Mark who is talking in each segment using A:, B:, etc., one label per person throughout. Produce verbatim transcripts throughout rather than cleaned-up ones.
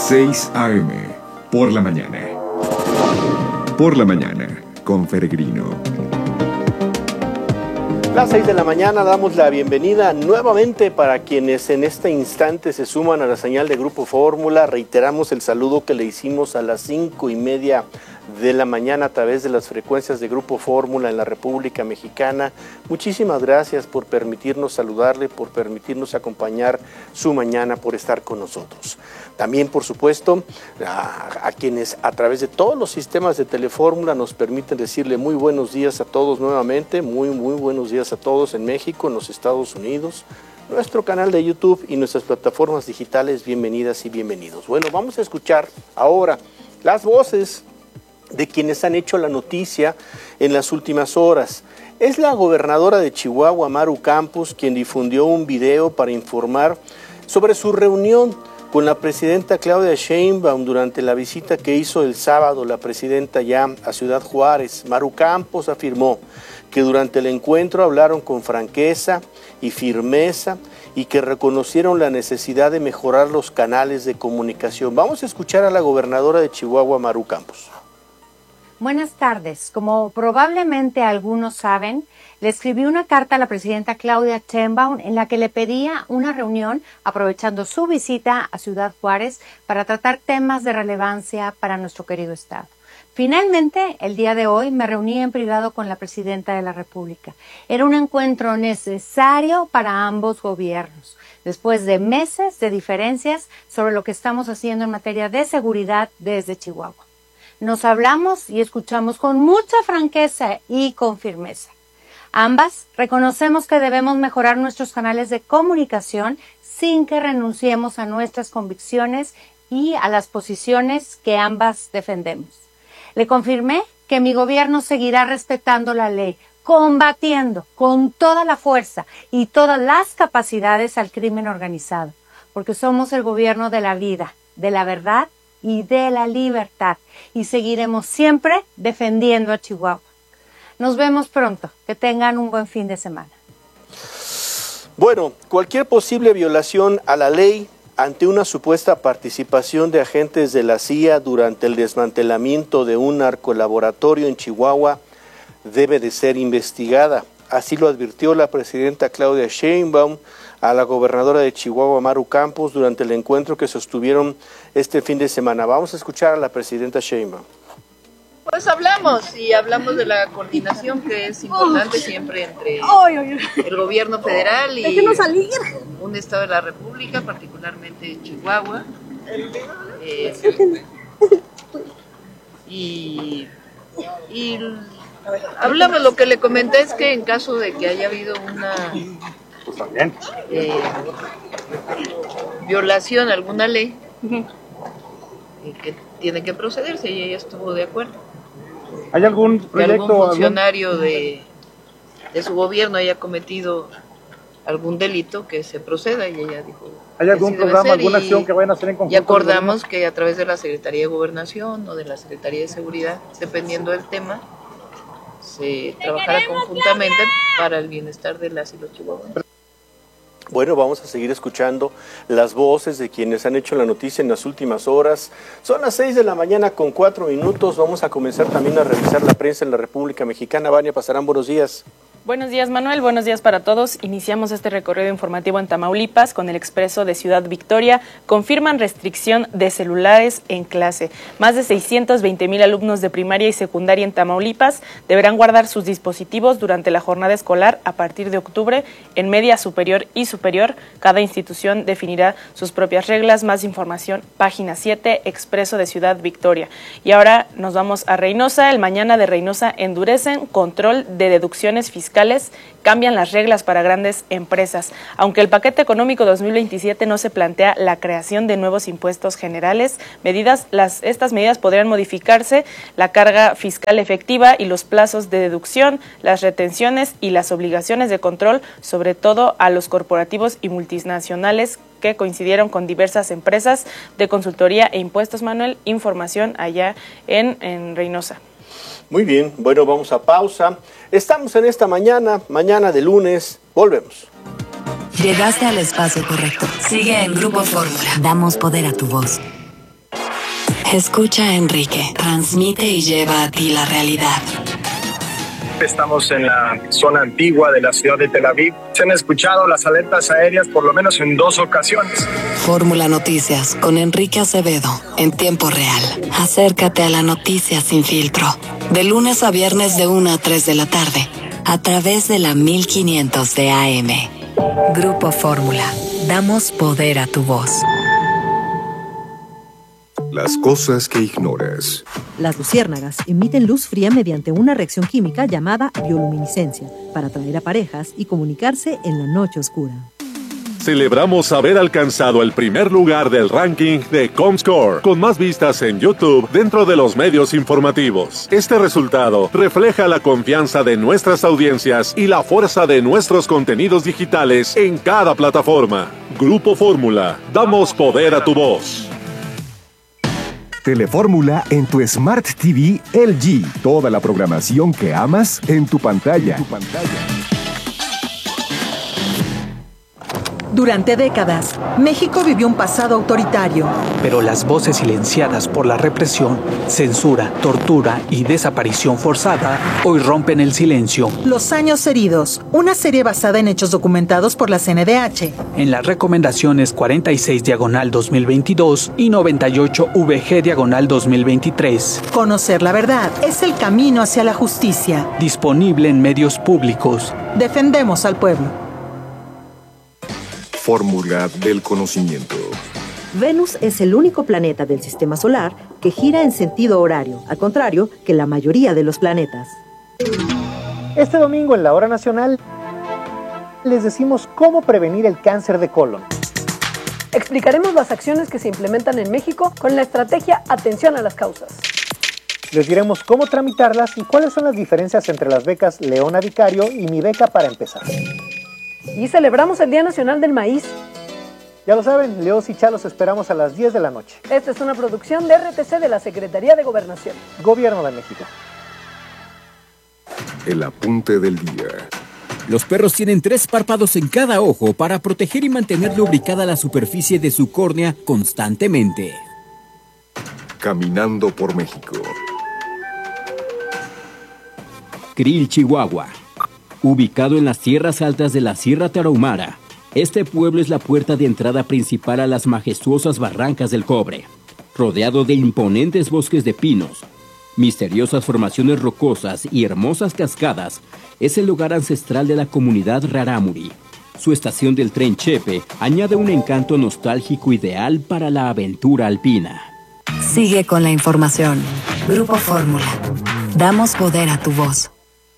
A: seis a eme, por la mañana. Por la mañana, con Peregrino.
B: Las seis de la mañana damos la bienvenida nuevamente para quienes en este instante se suman a la señal de Grupo Fórmula. Reiteramos el saludo que le hicimos a las cinco y media de la mañana a través de las frecuencias de Grupo Fórmula en la República Mexicana. Muchísimas gracias por permitirnos saludarle, por permitirnos acompañar su mañana, por estar con nosotros. También, por supuesto, a, a quienes a través de todos los sistemas de Telefórmula nos permiten decirle muy buenos días a todos nuevamente, muy, muy buenos días a todos en México, en los Estados Unidos, nuestro canal de YouTube y nuestras plataformas digitales. Bienvenidas y bienvenidos. Bueno, vamos a escuchar ahora las voces de quienes han hecho la noticia en las últimas horas. Es la gobernadora de Chihuahua, Maru Campos, quien difundió un video para informar sobre su reunión con la presidenta Claudia Sheinbaum durante la visita que hizo el sábado la presidenta ya a Ciudad Juárez. Maru Campos afirmó que durante el encuentro hablaron con franqueza y firmeza y que reconocieron la necesidad de mejorar los canales de comunicación. Vamos a escuchar a la gobernadora de Chihuahua, Maru Campos.
C: Buenas tardes. Como probablemente algunos saben, le escribí una carta a la presidenta Claudia Sheinbaum en la que le pedía una reunión aprovechando su visita a Ciudad Juárez para tratar temas de relevancia para nuestro querido estado. Finalmente, el día de hoy me reuní en privado con la presidenta de la República. Era un encuentro necesario para ambos gobiernos, después de meses de diferencias sobre lo que estamos haciendo en materia de seguridad desde Chihuahua. Nos hablamos y escuchamos con mucha franqueza y con firmeza. Ambas reconocemos que debemos mejorar nuestros canales de comunicación sin que renunciemos a nuestras convicciones y a las posiciones que ambas defendemos. Le confirmé que mi gobierno seguirá respetando la ley, combatiendo con toda la fuerza y todas las capacidades al crimen organizado, porque somos el gobierno de la vida, de la verdad y de la libertad, y seguiremos siempre defendiendo a Chihuahua. Nos vemos pronto. Que tengan un buen fin de semana.
B: Bueno, cualquier posible violación a la ley ante una supuesta participación de agentes de la C I A durante el desmantelamiento de un narcolaboratorio en Chihuahua debe de ser investigada. Así lo advirtió la presidenta Claudia Sheinbaum a la gobernadora de Chihuahua, Maru Campos, durante el encuentro que sostuvieron este fin de semana. Vamos a escuchar a la presidenta Sheinbaum.
D: Pues hablamos y hablamos de la coordinación que es importante siempre entre el gobierno federal y un estado de la República, particularmente Chihuahua. Eh, y, y hablamos, lo que le comenté es que en caso de que haya habido una eh, violación a alguna ley, eh, que tiene que procederse, y ella estuvo de acuerdo.
E: ¿Hay algún proyecto?
D: Que algún funcionario algún... de, de su gobierno haya cometido algún delito, que se proceda, y ella dijo...
E: ¿Hay algún programa, alguna y, acción que vayan a hacer en conjunto?
D: Y acordamos que a través de la Secretaría de Gobernación o de la Secretaría de Seguridad, dependiendo del tema, se trabajará conjuntamente para el bienestar de las y los chihuahuenses.
B: Bueno, vamos a seguir escuchando las voces de quienes han hecho la noticia en las últimas horas. Son las seis de la mañana con cuatro minutos. Vamos a comenzar también a revisar la prensa en la República Mexicana. Vania Pasarán, buenos días.
F: Buenos días, Manuel. Buenos días para todos. Iniciamos este recorrido informativo en Tamaulipas con el Expreso de Ciudad Victoria. Confirman restricción de celulares en clase. Más de seiscientos veinte mil alumnos de primaria y secundaria en Tamaulipas deberán guardar sus dispositivos durante la jornada escolar a partir de octubre. En media superior y superior, cada institución definirá sus propias reglas. Más información, página siete, Expreso de Ciudad Victoria. Y ahora nos vamos a Reynosa. El mañana de Reynosa: endurecen control de deducciones fiscales. Cambian las reglas para grandes empresas. Aunque el paquete económico dos mil veintisiete no se plantea la creación de nuevos impuestos generales, medidas, las, estas medidas podrían modificarse la carga fiscal efectiva y los plazos de deducción, las retenciones y las obligaciones de control, sobre todo a los corporativos y multinacionales que coincidieron con diversas empresas de consultoría e impuestos. Manuel, información allá en, en Reynosa.
B: Muy bien, bueno, vamos a pausa. Estamos en esta mañana, mañana de lunes. Volvemos.
G: Llegaste al espacio correcto. Sigue en Grupo Fórmula. Damos poder a tu voz. Escucha a Enrique, transmite y lleva a ti la realidad.
H: Estamos en la zona antigua de la ciudad de Tel Aviv. Se han escuchado las alertas aéreas por lo menos en dos ocasiones.
G: Fórmula Noticias con Enrique Acevedo, en tiempo real. Acércate a la noticia sin filtro. De lunes a viernes de una a tres de la tarde, a través de la mil quinientos de A M. Grupo Fórmula. Damos poder a tu voz.
A: Las cosas que ignoras.
I: Las luciérnagas emiten luz fría mediante una reacción química llamada bioluminiscencia para atraer a parejas y comunicarse en la noche oscura.
J: Celebramos haber alcanzado el primer lugar del ranking de Comscore, con más vistas en YouTube dentro de los medios informativos. Este resultado refleja la confianza de nuestras audiencias y la fuerza de nuestros contenidos digitales en cada plataforma. Grupo Fórmula, damos poder a tu voz.
K: Telefórmula en tu Smart T V L G. Toda la programación que amas en tu pantalla. En tu pantalla.
L: Durante décadas, México vivió un pasado autoritario.
M: Pero las voces silenciadas por la represión, censura, tortura y desaparición forzada hoy rompen el silencio.
L: Los años heridos, una serie basada en hechos documentados por la C N D H.
M: En las recomendaciones cuarenta y seis diagonal dos mil veintidós y noventa y ocho V G diagonal dos mil veintitrés.
L: Conocer la verdad es el camino hacia la justicia.
M: Disponible en medios públicos.
L: Defendemos al pueblo.
A: Fórmula del conocimiento.
I: Venus es el único planeta del sistema solar que gira en sentido horario, al contrario que la mayoría de los planetas.
E: Este domingo en la Hora Nacional les decimos cómo prevenir el cáncer de colon.
N: Explicaremos las acciones que se implementan en México con la estrategia Atención a las Causas.
E: Les diremos cómo tramitarlas y cuáles son las diferencias entre las becas Leona Vicario y Mi Beca para Empezar.
N: Y celebramos el Día Nacional del Maíz.
E: Ya lo saben, Leos y Chalos esperamos a las diez de la noche.
N: Esta es una producción de R T C de la Secretaría de Gobernación.
E: Gobierno de México.
A: El apunte del día.
O: Los perros tienen tres párpados en cada ojo para proteger y mantener lubricada la superficie de su córnea constantemente.
A: Caminando por México.
O: Krill, Chihuahua. Ubicado en las tierras altas de la Sierra Tarahumara, este pueblo es la puerta de entrada principal a las majestuosas barrancas del Cobre. Rodeado de imponentes bosques de pinos, misteriosas formaciones rocosas y hermosas cascadas, es el lugar ancestral de la comunidad Rarámuri. Su estación del tren Chepe añade un encanto nostálgico ideal para la aventura alpina.
G: Sigue con la información. Grupo Fórmula. Damos poder a tu voz.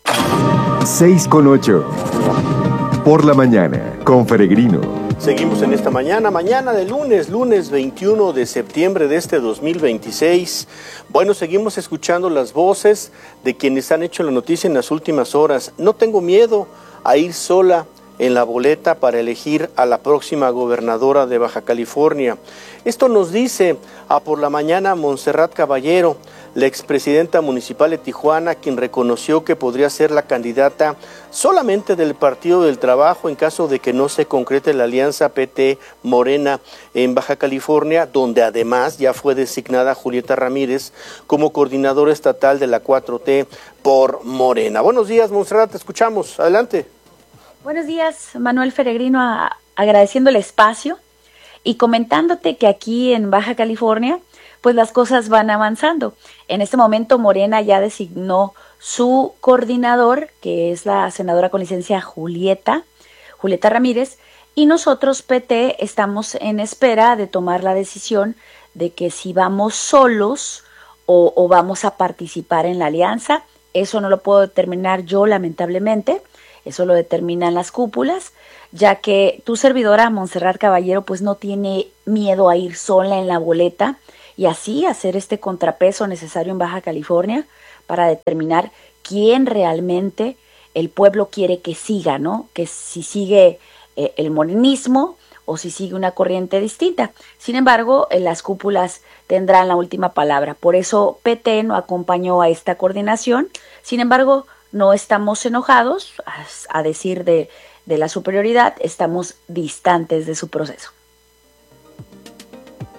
K: seis con ocho. Por la mañana, con Peregrino.
B: Seguimos en esta mañana, mañana de lunes, lunes veintiuno de septiembre de este dos mil veintiséis. Bueno, seguimos escuchando las voces de quienes han hecho la noticia en las últimas horas. No tengo miedo a ir sola en la boleta para elegir a la próxima gobernadora de Baja California. Esto nos dice a Por la Mañana Montserrat Caballero, la expresidenta municipal de Tijuana, quien reconoció que podría ser la candidata solamente del Partido del Trabajo en caso de que no se concrete la alianza P T Morena en Baja California, donde además ya fue designada Julieta Ramírez como coordinadora estatal de la cuatro T por Morena. Buenos días, Montserrat, te escuchamos. Adelante.
P: Buenos días, Manuel Peregrino, a, agradeciendo el espacio y comentándote que aquí en Baja California pues las cosas van avanzando. En este momento Morena ya designó su coordinador, que es la senadora con licencia Julieta, Julieta Ramírez, y nosotros P T estamos en espera de tomar la decisión de que si vamos solos o, o vamos a participar en la alianza. Eso no lo puedo determinar yo, lamentablemente, eso lo determinan las cúpulas, ya que tu servidora Montserrat Caballero pues no tiene miedo a ir sola en la boleta y así hacer este contrapeso necesario en Baja California para determinar quién realmente el pueblo quiere que siga, ¿no? Que si sigue eh, el morenismo o si sigue una corriente distinta. Sin embargo, eh, las cúpulas tendrán la última palabra. Por eso P T no acompañó a esta coordinación. Sin embargo, no estamos enojados, a, a decir de, de la superioridad, estamos distantes de su proceso.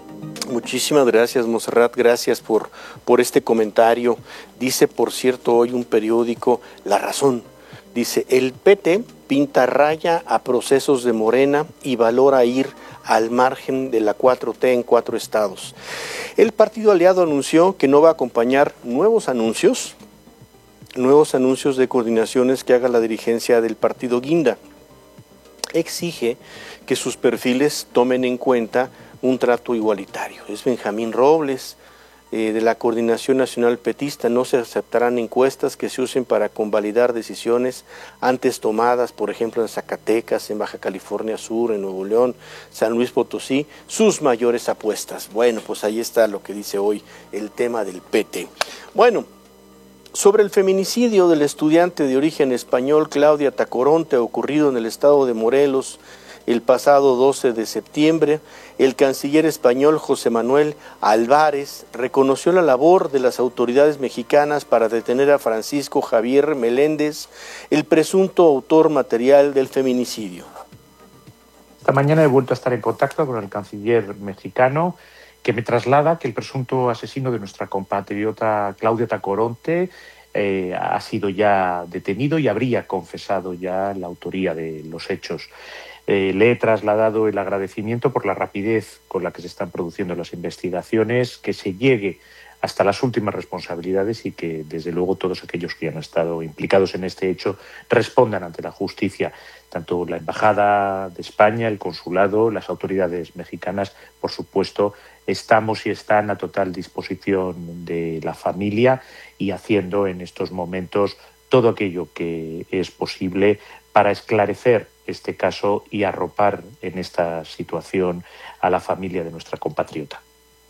B: Muchísimas gracias, Monserrat, gracias por, por este comentario. Dice, por cierto, hoy un periódico, La Razón, dice, el P T pinta raya a procesos de Morena y valora ir al margen de la cuatro T en cuatro estados. El partido aliado anunció que no va a acompañar nuevos anuncios, nuevos anuncios de coordinaciones que haga la dirigencia del partido Guinda. Exige que sus perfiles tomen en cuenta un trato igualitario. Es Benjamín Robles, eh, de la Coordinación Nacional Petista. No se aceptarán encuestas que se usen para convalidar decisiones antes tomadas, por ejemplo, en Zacatecas, en Baja California Sur, en Nuevo León, San Luis Potosí, sus mayores apuestas. Bueno, pues ahí está lo que dice hoy el tema del P T. Bueno, sobre el feminicidio del estudiante de origen español Claudia Tacoronte, ocurrido en el estado de Morelos el pasado doce de septiembre, el canciller español José Manuel Álvarez reconoció la labor de las autoridades mexicanas para detener a Francisco Javier Meléndez, el presunto autor material del feminicidio.
Q: Esta mañana he vuelto a estar en contacto con el canciller mexicano, que me traslada que el presunto asesino de nuestra compatriota Claudia Tacoronte eh, ha sido ya detenido y habría confesado ya la autoría de los hechos. Eh, le he trasladado el agradecimiento por la rapidez con la que se están produciendo las investigaciones, que se llegue hasta las últimas responsabilidades y que, desde luego, todos aquellos que han estado implicados en este hecho respondan ante la justicia. Tanto la Embajada de España, el Consulado, las autoridades mexicanas, por supuesto, estamos y están a total disposición de la familia y haciendo en estos momentos todo aquello que es posible para esclarecer este caso y arropar en esta situación a la familia de nuestra compatriota.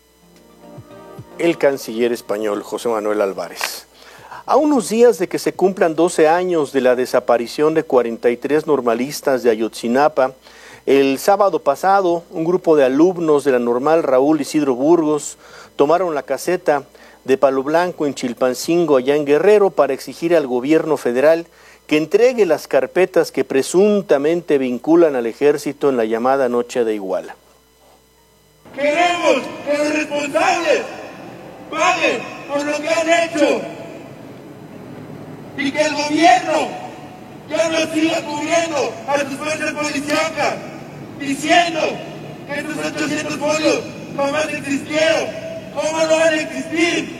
B: El canciller español José Manuel Álvarez. A unos días de que se cumplan doce años de la desaparición de cuarenta y tres normalistas de Ayotzinapa, el sábado pasado un grupo de alumnos de la Normal Raúl Isidro Burgos tomaron la caseta de Palo Blanco en Chilpancingo, allá en Guerrero, para exigir al gobierno federal que entregue las carpetas que presuntamente vinculan al ejército en la llamada Noche de Iguala.
R: Queremos que los responsables paguen por lo que han hecho y que el gobierno ya no siga cubriendo a sus fuerzas policíacas diciendo que estos ochocientos folios jamás existieron. ¿Cómo no van a existir?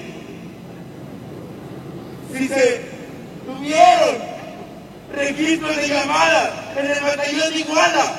R: Si se tuvieron registros de llamadas en el batallón de Iguala,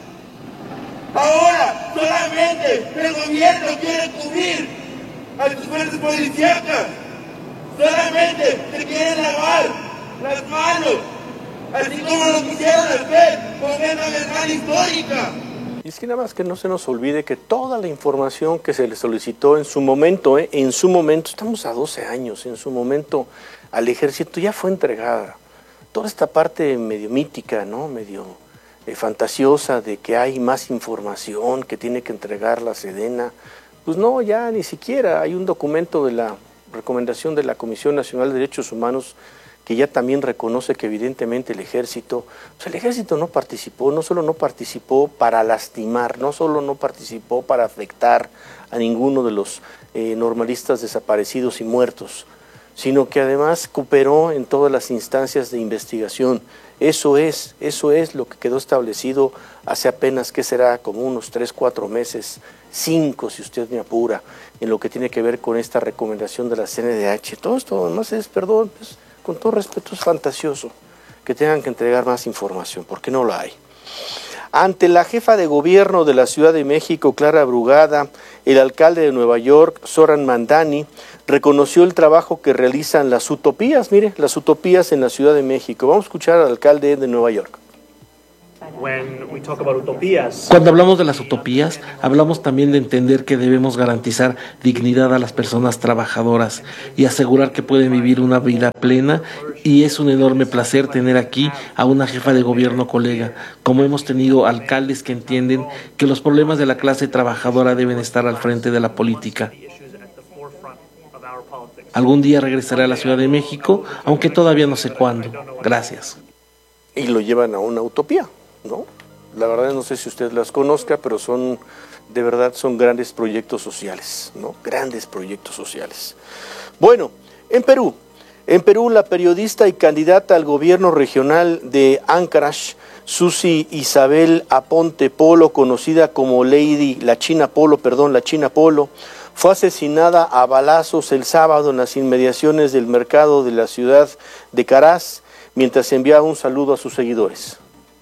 R: ahora solamente el gobierno quiere cubrir a sus fuerzas policíacas, solamente se quieren lavar las manos, así como lo quisieron hacer con esta verdad histórica.
B: Y es que nada más que no se nos olvide que toda la información que se le solicitó en su momento, eh, en su momento, estamos a doce años, en su momento al ejército ya fue entregada. Toda esta parte medio mítica, ¿no? medio eh, fantasiosa de que hay más información que tiene que entregar la Sedena, pues no, ya ni siquiera. Hay un documento de la recomendación de la Comisión Nacional de Derechos Humanos que ya también reconoce que evidentemente el ejército, o sea, el ejército no participó, no solo no participó para lastimar, no solo no participó para afectar a ninguno de los eh, normalistas desaparecidos y muertos, sino que además cooperó en todas las instancias de investigación. Eso es, eso es lo que quedó establecido hace apenas, ¿qué será? Como unos tres, cuatro meses, cinco si usted me apura, en lo que tiene que ver con esta recomendación de la C N D H. Todo esto además es, perdón, pues, con todo respeto, es fantasioso que tengan que entregar más información, porque no la hay. Ante la jefa de gobierno de la Ciudad de México, Clara Brugada, el alcalde de Nueva York, Zoran Mandani, reconoció el trabajo que realizan las utopías, mire, las utopías en la Ciudad de México. Vamos a escuchar al alcalde de Nueva York.
S: Cuando hablamos de las utopías, hablamos también de entender que debemos garantizar dignidad a las personas trabajadoras y asegurar que pueden vivir una vida plena, y es un enorme placer tener aquí a una jefa de gobierno colega, como hemos tenido alcaldes que entienden que los problemas de la clase trabajadora deben estar al frente de la política. Algún día regresaré a la Ciudad de México, aunque todavía no sé cuándo. Gracias.
B: Y lo llevan a una utopía, ¿no? La verdad no sé si usted las conozca, pero son de verdad son grandes proyectos sociales, ¿no? Grandes proyectos sociales. Bueno, en Perú, en Perú la periodista y candidata al gobierno regional de Ancash, Susi Isabel Aponte Polo, conocida como Lady, la China Polo, perdón, la China Polo, fue asesinada a balazos el sábado en las inmediaciones del mercado de la ciudad de Caraz, mientras enviaba un saludo a sus seguidores.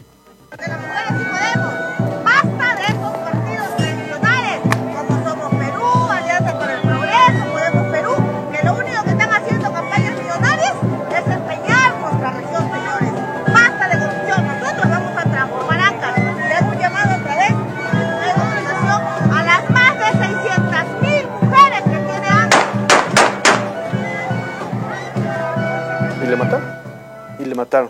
T: Basta de esos partidos tradicionales, como Somos Perú, Alianza por el Progreso, Podemos Perú, que lo único que están haciendo campañas millonarias es empeñar nuestra región, señores. Basta de corrupción, nosotros vamos a transformar Ancash. Le hago un llamado otra vez de organización a las más de seiscientas mil mujeres que tiene Ancash.
B: ¿Y le mataron? Y le mataron.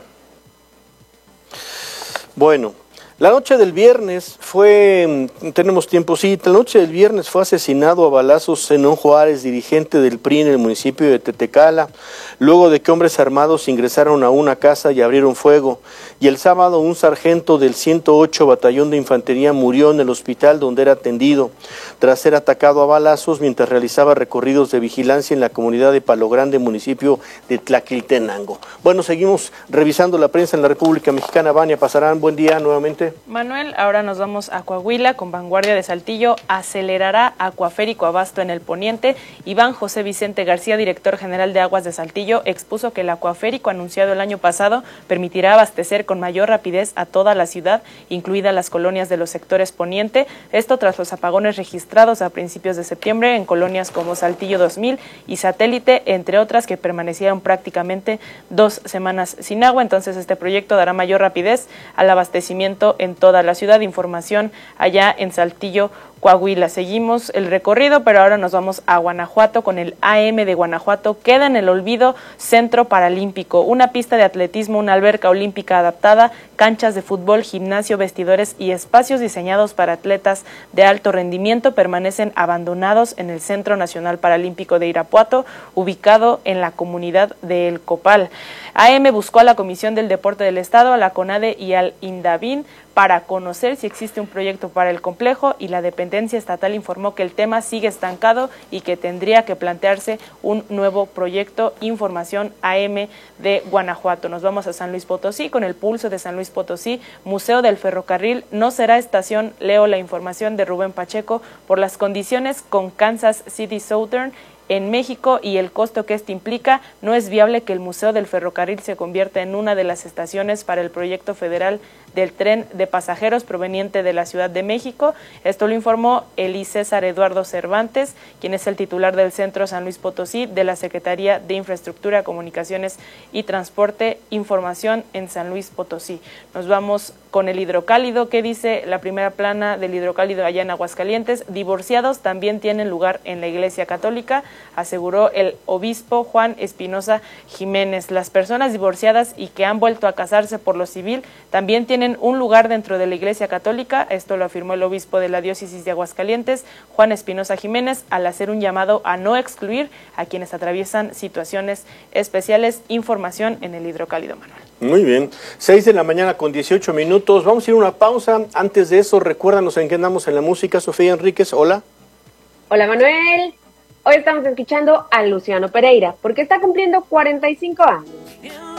B: Bueno, la noche del viernes fue, tenemos tiempo, sí, la noche del viernes fue asesinado a balazos Zenón Juárez, dirigente del P R I en el municipio de Tetecala, luego de que hombres armados ingresaron a una casa y abrieron fuego. Y el sábado un sargento del ciento ocho Batallón de Infantería murió en el hospital donde era atendido, tras ser atacado a balazos mientras realizaba recorridos de vigilancia en la comunidad de Palo Grande, municipio de Tlaquiltenango. Bueno, seguimos revisando la prensa en la República Mexicana. Vania Pasarán, buen día nuevamente.
F: Manuel, ahora nos vamos a Coahuila con Vanguardia de Saltillo. Acelerará acuaférico abasto en el poniente. Iván José Vicente García, director general de Aguas de Saltillo, expuso que el acuaférico anunciado el año pasado permitirá abastecer con mayor rapidez a toda la ciudad, incluidas las colonias de los sectores poniente. Esto tras los apagones registrados a principios de septiembre en colonias como Saltillo dos mil y Satélite, entre otras, que permanecieron prácticamente dos semanas sin agua. Entonces este proyecto dará mayor rapidez al abastecimiento en toda la ciudad. Información allá en Saltillo, Coahuila. Seguimos el recorrido, pero ahora nos vamos a Guanajuato con el A M de Guanajuato. Queda en el olvido Centro Paralímpico, una pista de atletismo, una alberca olímpica adaptada, canchas de fútbol, gimnasio, vestidores y espacios diseñados para atletas de alto rendimiento permanecen abandonados en el Centro Nacional Paralímpico de Irapuato, ubicado en la comunidad de El Copal. A M buscó a la Comisión del Deporte del Estado, a la CONADE y al INDAVIN para conocer si existe un proyecto para el complejo, y la dependencia estatal informó que el tema sigue estancado y que tendría que plantearse un nuevo proyecto. Información A M de Guanajuato. Nos vamos a San Luis Potosí con el pulso de San Luis Potosí. Museo del Ferrocarril no será estación. Leo la información de Rubén Pacheco por las condiciones con Kansas City Southern en México y el costo que esto implica. No es viable que el Museo del Ferrocarril se convierta en una de las estaciones para el proyecto federal del tren de pasajeros proveniente de la Ciudad de México. Esto lo informó Eli César Eduardo Cervantes, quien es el titular del Centro San Luis Potosí de la Secretaría de Infraestructura, Comunicaciones y Transporte. Información en San Luis Potosí. Nos vamos con el hidrocálido. ¿Qué dice la primera plana del hidrocálido allá en Aguascalientes? Divorciados también tienen lugar en la Iglesia Católica, aseguró el obispo Juan Espinosa Jiménez. Las personas divorciadas y que han vuelto a casarse por lo civil también tienen un lugar dentro de la Iglesia Católica. Esto lo afirmó el obispo de la diócesis de Aguascalientes, Juan Espinosa Jiménez, al hacer un llamado a no excluir a quienes atraviesan situaciones especiales. Información en el hidrocálido, Manuel.
B: Muy bien, seis de la mañana con dieciocho minutos. Vamos a ir a una pausa. Antes de eso, recuérdanos en qué andamos en la música. Sofía Enríquez, hola.
U: Hola, Manuel. Hoy estamos escuchando a Luciano Pereira, porque está cumpliendo cuarenta y cinco años.